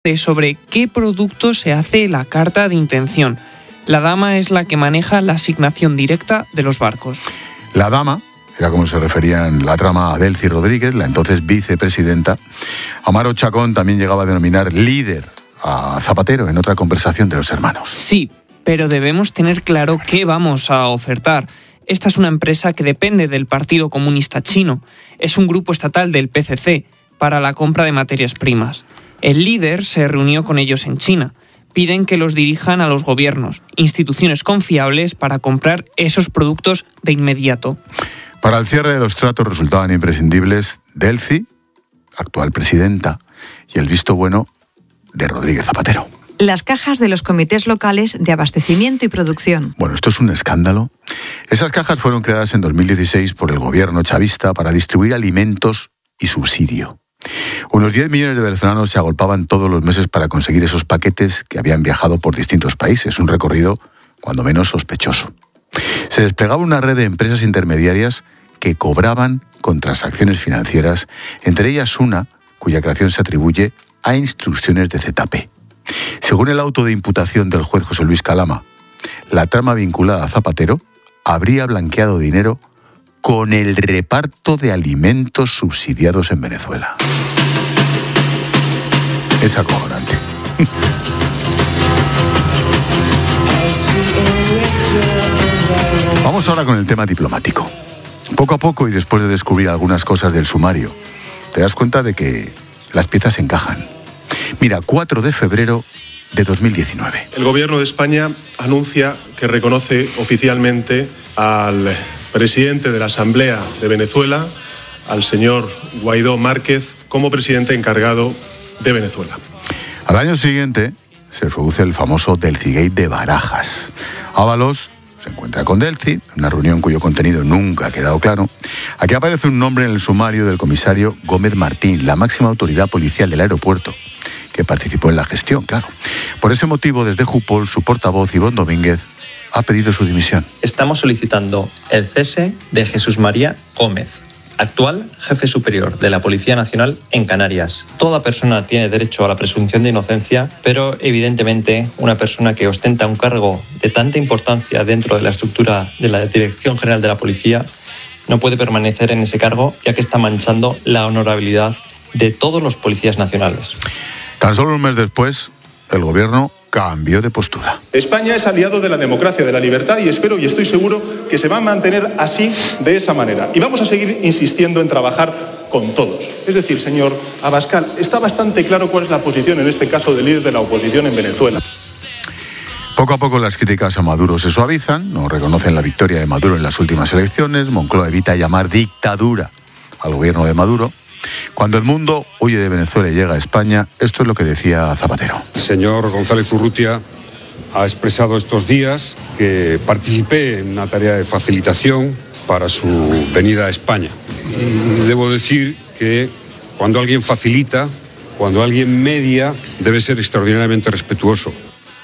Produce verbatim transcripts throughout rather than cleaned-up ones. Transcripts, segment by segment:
sobre qué producto se hace la carta de intención. La dama es la que maneja la asignación directa de los barcos. La dama era como se refería en la trama a Delcy Rodríguez, la entonces vicepresidenta. Amaro Chacón también llegaba a denominar líder a Zapatero en otra conversación de los hermanos. Sí, pero debemos tener claro qué vamos a ofertar. Esta es una empresa que depende del Partido Comunista Chino. Es un grupo estatal del P C C para la compra de materias primas. El líder se reunió con ellos en China. Piden que los dirijan a los gobiernos, instituciones confiables para comprar esos productos de inmediato. Para el cierre de los tratos resultaban imprescindibles Delcy, actual presidenta, y el visto bueno de Rodríguez Zapatero. Las cajas de los comités locales de abastecimiento y producción. Bueno, esto es un escándalo. Esas cajas fueron creadas en dos mil dieciséis por el gobierno chavista para distribuir alimentos y subsidio. Unos diez millones de venezolanos se agolpaban todos los meses para conseguir esos paquetes que habían viajado por distintos países, un recorrido cuando menos sospechoso. Se desplegaba una red de empresas intermediarias que cobraban con transacciones financieras, entre ellas una cuya creación se atribuye a instrucciones de Z P. Según el auto de imputación del juez José Luis Calama, la trama vinculada a Zapatero habría blanqueado dinero con el reparto de alimentos subsidiados en Venezuela. Es acojonante. Vamos ahora con el tema diplomático. Poco a poco y después de descubrir algunas cosas del sumario, te das cuenta de que las piezas encajan. Mira, cuatro de febrero de dos mil diecinueve. El gobierno de España anuncia que reconoce oficialmente al presidente de la Asamblea de Venezuela, al señor Guaidó Márquez, como presidente encargado de Venezuela. Al año siguiente se produce el famoso Delcygate de Barajas. Ábalos se encuentra con Delcy, en una reunión cuyo contenido nunca ha quedado claro. Aquí aparece un nombre en el sumario del comisario Gómez Martín, la máxima autoridad policial del aeropuerto, que participó en la gestión, claro. Por ese motivo, desde Jupol, su portavoz, Ivonne Domínguez, ha pedido su dimisión. Estamos solicitando el cese de Jesús María Gómez, actual jefe superior de la Policía Nacional en Canarias. Toda persona tiene derecho a la presunción de inocencia, pero evidentemente una persona que ostenta un cargo de tanta importancia dentro de la estructura de la Dirección General de la Policía no puede permanecer en ese cargo, ya que está manchando la honorabilidad de todos los policías nacionales. Tan solo un mes después, el gobierno cambió de postura. España es aliado de la democracia, de la libertad, y espero y estoy seguro que se va a mantener así, de esa manera. Y vamos a seguir insistiendo en trabajar con todos. Es decir, señor Abascal, está bastante claro cuál es la posición, en este caso, del líder de la oposición en Venezuela. Poco a poco las críticas a Maduro se suavizan, no reconocen la victoria de Maduro en las últimas elecciones, Moncloa evita llamar dictadura al gobierno de Maduro. Cuando el mundo huye de Venezuela y llega a España, esto es lo que decía Zapatero. El señor González Urrutia ha expresado estos días que participé en una tarea de facilitación para su venida a España. Y debo decir que cuando alguien facilita, cuando alguien media, debe ser extraordinariamente respetuoso.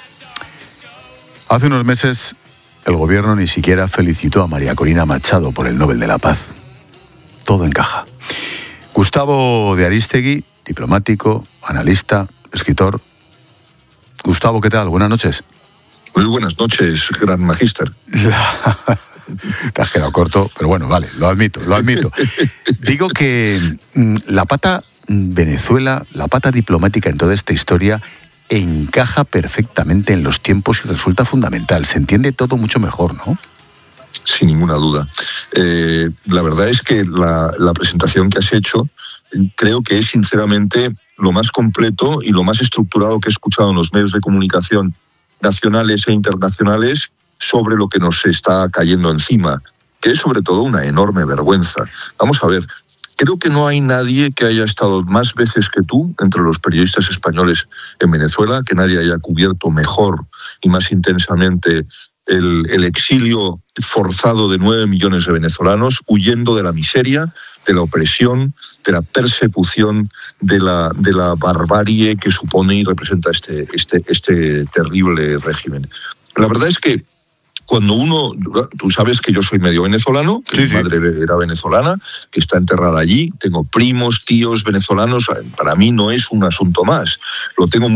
Hace unos meses, el gobierno ni siquiera felicitó a María Corina Machado por el Nobel de la Paz. Todo encaja. Gustavo de Arístegui, diplomático, analista, escritor. Gustavo, ¿qué tal? Buenas noches. Muy buenas noches, gran magíster. Te has quedado corto, pero bueno, vale, lo admito, lo admito. Digo que mmm, la pata Venezuela, la pata diplomática en toda esta historia, encaja perfectamente en los tiempos y resulta fundamental. Se entiende todo mucho mejor, ¿no? Sin ninguna duda. Eh, la verdad es que la, la presentación que has hecho creo que es sinceramente lo más completo y lo más estructurado que he escuchado en los medios de comunicación nacionales e internacionales sobre lo que nos está cayendo encima, que es sobre todo una enorme vergüenza. Vamos a ver, creo que no hay nadie que haya estado más veces que tú entre los periodistas españoles en Venezuela, que nadie haya cubierto mejor y más intensamente El, el exilio forzado de nueve millones de venezolanos huyendo de la miseria, de la opresión, de la persecución, de la, de la barbarie que supone y representa este, este, este terrible régimen. La verdad es que cuando uno, tú sabes que yo soy medio venezolano, que sí, mi sí. madre era venezolana, que está enterrada allí, tengo primos, tíos venezolanos, para mí no es un asunto más, lo tengo muy